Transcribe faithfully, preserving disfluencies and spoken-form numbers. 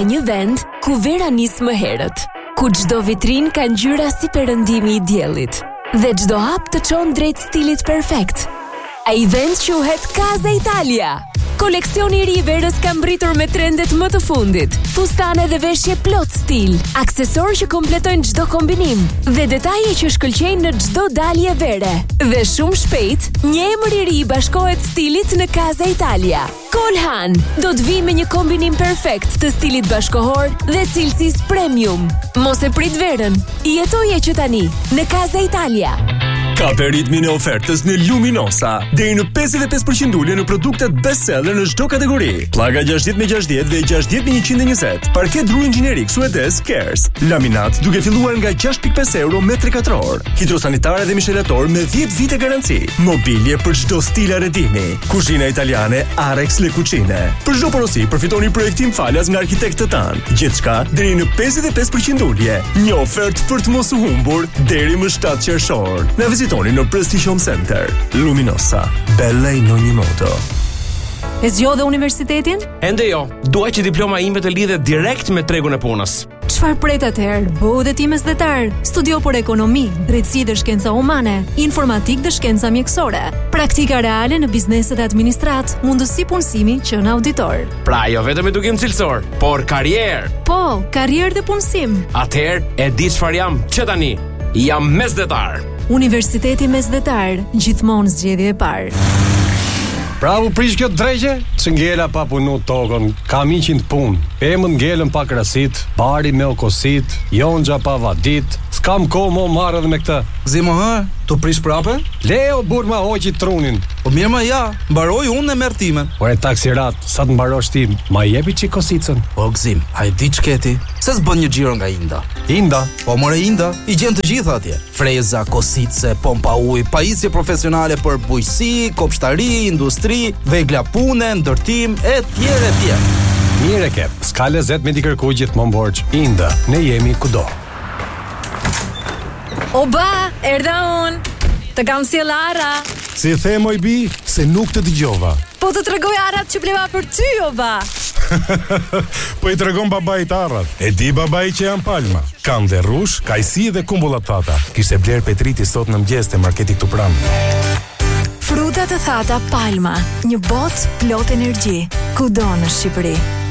një vend ku vera nis më herët, ku çdo vitrin ka ngjyra si perëndimi i diellit dhe çdo hap të çon drejt stilit perfekt. Ai vend quhet Casa Italia. Koleksioni i ri i verës ka mbritur me trendet më të fundit. Fustane dhe veshje plot stil, aksesorë që kompletojnë çdo kombinim dhe detaje që shkëlqejnë në çdo dalje vere. Dhe shumë shpejt, një emër i ri bashkohet stilit në Casa Italia. Kolhan do të vi me një kombinim perfekt të stilit bashkohor dhe cilësisë premium. Mos e prit verën, jetoje që tani në Casa Italia. Ka për ritmin e ofertës në Luminosa deri në pesëdhjetë e pesë përqind ulje në produktet bestseller në çdo kategori. Pllaga gjashtëdhjetë me gjashtëdhjetë dhe gjashtëdhjetë me njëqind e njëzet. Parket dru inxhinierik suedez Kers. Laminat duke filluar nga gjashtë pikë pesë euro metri katror. Hidrosanitare dhe mishelator me dhjetë vite garanci. Mobilje për çdo stil arretimi. Kuzhina italiane Arex Le Cucine. Për çdo porosi përfitoni projektim falas nga arkitektët tanë. Gjithçka deri në pesëdhjetë e pesë përqind ulje. Një ofertë për të mos u humbur deri më shtatë qershor. Na vizitoni në Prestige Home Center. Luminosa, bella in ogni modo. E zgjodhe universitetin? Ende jo, dua që diploma ime të lidhet direkt me tregun e punës. Çfarë pret atëherë? Bëu dhe ti mesdhetar. Studio për ekonomi, drejtësi dhe shkenca humane, informatik dhe shkenca mjekësore, praktika reale në bizneset e administrat, mundësi punësimi që në auditor. Pra jo vetëm edukim cilësor, por karrierë. Po, karrierë dhe punësim. Atëherë e di çfarë jam që tani. Jam mesdhetar. Universiteti Mesdhetar, gjithmonë zgjedhje e parë. Bravo prish kjo drejgje, që ngela pa punu tokën, kam iqin të punë, emën ngelen pa krasit, bari me okosit, jonxha pa vadit, s'kam ko mo marrë dhe me këtë. Zimo hë, tu prish prape? Leo bur ma hoqi trunin. Po mirë ma ja, mbaroj unë në mertimen. Ore taksirat, sa të mbarosh ti, ma jepi që kosicën. O gzim, a i di qketi, se s'bën një gjiro nga Inda. Inda? Po more Inda, i gjen të gjitha atje. Freza, kosice, pompa uj, pajisje profesionale për bujësi, kopshtari, industri, vegla pune, ndërtim, e tjere e tjere. Mire ke, s'ka lezet me di kërku gjithmonë borç. Inda, ne jemi kudo. Oba, erdha unë. Të kam sjell Ara. Si the moj bi, se nuk të dëgjova. Po të tregoj arat që bleva për ty, oba. Po i tregon babait arrat. E di babai që janë palma. Kanë dhe rrush, kajsi dhe kumbullat thata. Kishte bler Petriti sot në mëngjes te marketi këtu pranë. Fruta të thata Palma, një botë plot energji, kudo në Shqipëri.